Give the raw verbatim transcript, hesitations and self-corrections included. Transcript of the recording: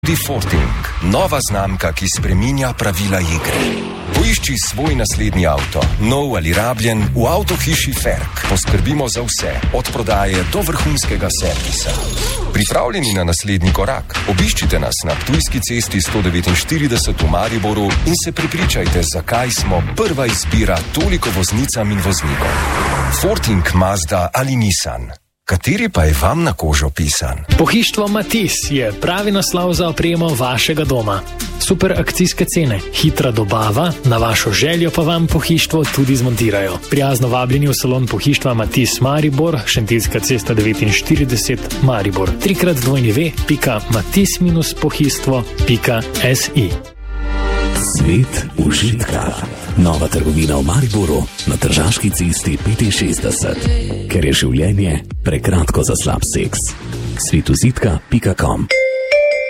Forting, nova znamka, ki spreminja pravila igre. Poišči svoj naslednji avto, nov ali rabljen, v avtohiši Ferk. Poskrbimo za vse, od prodaje do vrhunskega servisa. Pripravljeni na naslednji korak? Obiščite nas na Ptujski cesti sto devetinštirideset v Mariboru in se prepričajte, zakaj smo prva izbira toliko voznicam in voznikom. Forting, Mazda ali Nissan. Kateri pa je vam na kožo pisan? Pohištvo Matis je pravi naslov za opremo vašega doma. Super akcijske cene, hitra dobava, na vašo željo pa vam pohištvo tudi zmontirajo. Prijazno vabljeni v salon pohištva Matis Maribor, Šentiljska cesta devetinštirideset Maribor. trikrat dvojni ve pika matis pohištvo pika si. Svet užitka. Nova trgovina v Mariboru na Tržaški cesti petinšestdeset. Ker je življenje prekratko za slab seks. svet užitka pika com